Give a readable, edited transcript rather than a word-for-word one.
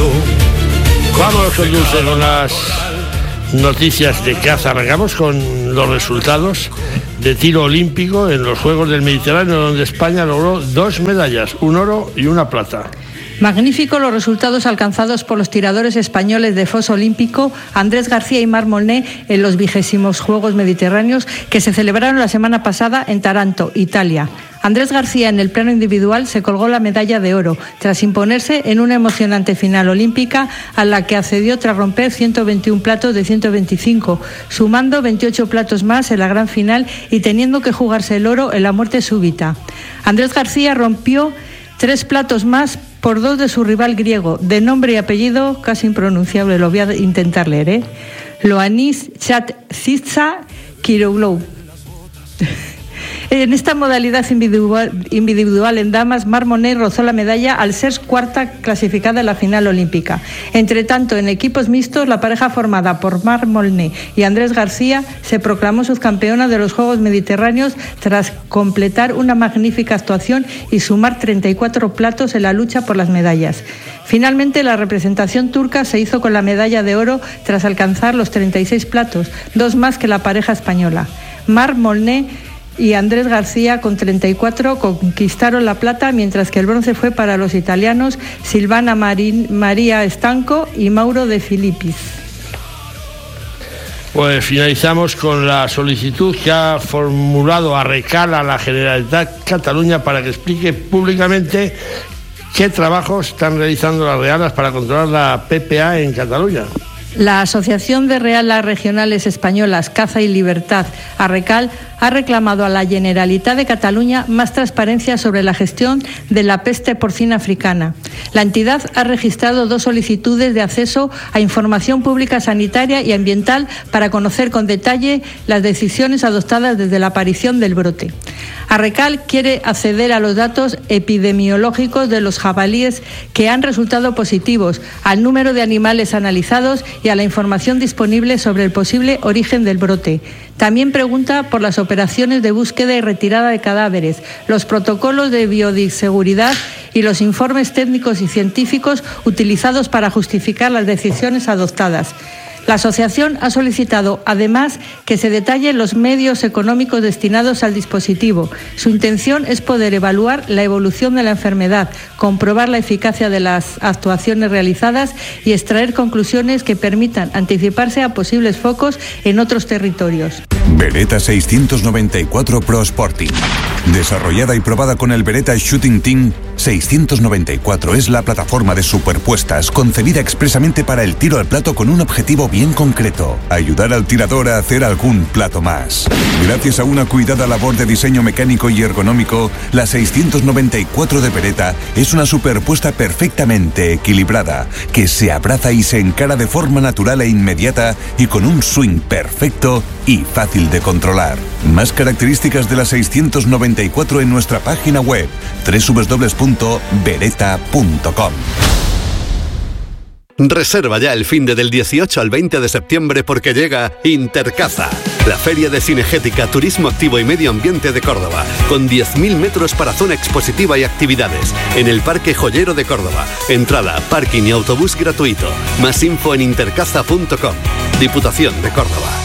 Vamos con Dulce con las noticias de caza. Arrancamos con los resultados de tiro olímpico en los Juegos del Mediterráneo, donde España logró 2 medallas, un oro y una plata. Magníficos los resultados alcanzados por los tiradores españoles de foso olímpico Andrés García y Marc Molné en los 20º Juegos Mediterráneos que se celebraron la semana pasada en Taranto, Italia. Andrés García en el plano individual se colgó la medalla de oro tras imponerse en una emocionante final olímpica a la que accedió tras romper 121 platos de 125, sumando 28 platos más en la gran final y teniendo que jugarse el oro en la muerte súbita. Andrés García rompió 3 platos más por 2 de su rival griego, de nombre y apellido casi impronunciable, lo voy a intentar leer, Ioannis Chatziza Kiroglou. En esta modalidad individual en damas, Marc Molné rozó la medalla al ser cuarta clasificada en la final olímpica. Entre tanto, en equipos mixtos, la pareja formada por Marc Molné y Andrés García se proclamó subcampeona de los Juegos Mediterráneos tras completar una magnífica actuación y sumar 34 platos en la lucha por las medallas. Finalmente, la representación turca se hizo con la medalla de oro tras alcanzar los 36 platos, 2 más que la pareja española. Marc Molné y Andrés García con 34 conquistaron la plata, mientras que el bronce fue para los italianos Silvana María Stanco y Mauro De Filippis. Pues finalizamos con la solicitud que ha formulado Arrecal a la Generalitat Cataluña para que explique públicamente qué trabajos están realizando las Realas para controlar la PPA en Cataluña. La Asociación de Realas Regionales Españolas Caza y Libertad, Arrecal, ha reclamado a la Generalitat de Cataluña más transparencia sobre la gestión de la peste porcina africana. La entidad ha registrado 2 solicitudes de acceso a información pública sanitaria y ambiental para conocer con detalle las decisiones adoptadas desde la aparición del brote. Arrecal quiere acceder a los datos epidemiológicos de los jabalíes que han resultado positivos, al número de animales analizados y a la información disponible sobre el posible origen del brote. También pregunta por las operaciones de búsqueda y retirada de cadáveres, los protocolos de bioseguridad y los informes técnicos y científicos utilizados para justificar las decisiones adoptadas. La asociación ha solicitado, además, que se detallen los medios económicos destinados al dispositivo. Su intención es poder evaluar la evolución de la enfermedad, comprobar la eficacia de las actuaciones realizadas y extraer conclusiones que permitan anticiparse a posibles focos en otros territorios. Beretta 694 Pro Sporting. Desarrollada y probada con el Beretta Shooting Team, 694 es la plataforma de superpuestas concebida expresamente para el tiro al plato con un objetivo bien concreto: ayudar al tirador a hacer algún plato más. Gracias a una cuidada labor de diseño mecánico y ergonómico, la 694 de Beretta es una superpuesta perfectamente equilibrada, que se abraza y se encara de forma natural e inmediata y con un swing perfecto y fácil de controlar. Más características de la 694 en nuestra página web www.beretta.com. Reserva ya el finde del 18 al 20 de septiembre porque llega Intercaza, la feria de cinegética, turismo activo y medio ambiente de Córdoba, con 10.000 metros para zona expositiva y actividades, en el Parque Joyero de Córdoba. Entrada, parking y autobús gratuito. Más info en intercaza.com. Diputación de Córdoba.